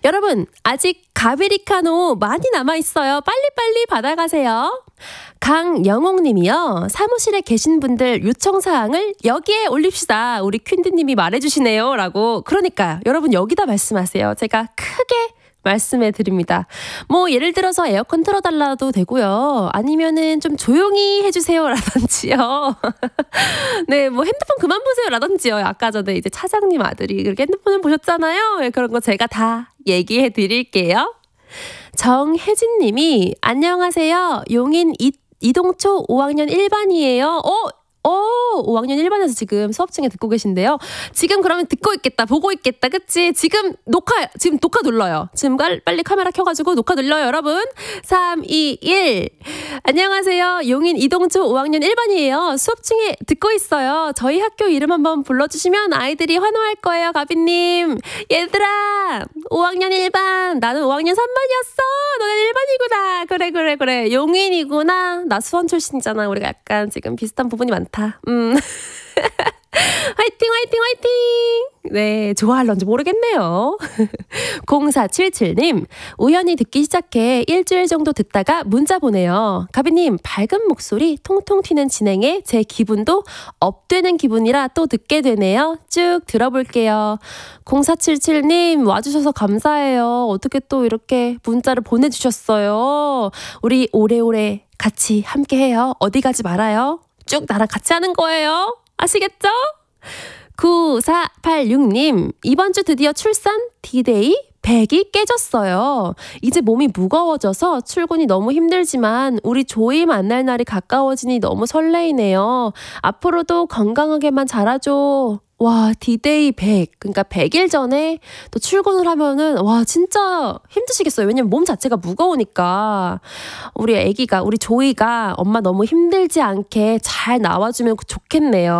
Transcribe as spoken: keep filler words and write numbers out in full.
여러분, 아직 가베리카노 많이 남아있어요. 빨리빨리 받아가세요. 강영옥 님이요. 사무실에 계신 분들 요청사항을 여기에 올립시다. 우리 퀸드님이 말해주시네요. 라고. 그러니까요. 여러분 여기다 말씀하세요. 제가 크게 말씀해 드립니다. 뭐 예를 들어서 에어컨 틀어달라도 되고요. 아니면은 좀 조용히 해주세요 라든지요. 네, 뭐 핸드폰 그만 보세요 라든지요. 아까 전에 이제 차장님 아들이 그렇게 핸드폰을 보셨잖아요. 네, 그런 거 제가 다 얘기해 드릴게요. 정혜진 님이 안녕하세요. 용인 이, 이동초 오 학년 일 반이에요. 어? 오, 오 학년 일 반에서 지금 수업 중에 듣고 계신데요. 지금 그러면 듣고 있겠다, 보고 있겠다, 그치? 지금 녹화, 지금 녹화 눌러요. 지금 빨리 카메라 켜가지고 녹화 눌러요, 여러분. 삼, 이, 일. 안녕하세요. 용인 이동초 오 학년 일 반이에요. 수업 중에 듣고 있어요. 저희 학교 이름 한번 불러주시면 아이들이 환호할 거예요, 가비님. 얘들아, 오 학년 일 반. 나는 오 학년 삼 반이었어. 너는 일 반이구나. 그래, 그래, 그래. 용인이구나. 나 수원 출신이잖아. 우리가 약간 지금 비슷한 부분이 많다. 음. 화이팅 화이팅 화이팅. 네, 좋아할런지 모르겠네요. 공사칠칠 님 우연히 듣기 시작해 일주일 정도 듣다가 문자 보내요. 가비님 밝은 목소리 통통 튀는 진행에 제 기분도 업되는 기분이라 또 듣게 되네요. 쭉 들어볼게요. 공사칠칠 님 와주셔서 감사해요. 어떻게 또 이렇게 문자를 보내주셨어요. 우리 오래오래 같이 함께해요. 어디 가지 말아요. 쭉 나랑 같이 하는 거예요. 아시겠죠? 구사팔육 님 이번 주 드디어 출산 디데이 백이 깨졌어요. 이제 몸이 무거워져서 출근이 너무 힘들지만 우리 조이 만날 날이 가까워지니 너무 설레이네요. 앞으로도 건강하게만 자라줘. 와, 디데이 백. 그러니까 백 일 전에 또 출근을 하면은 와, 진짜 힘드시겠어요. 왜냐면 몸 자체가 무거우니까. 우리 애기가, 우리 조이가 엄마 너무 힘들지 않게 잘 나와주면 좋겠네요.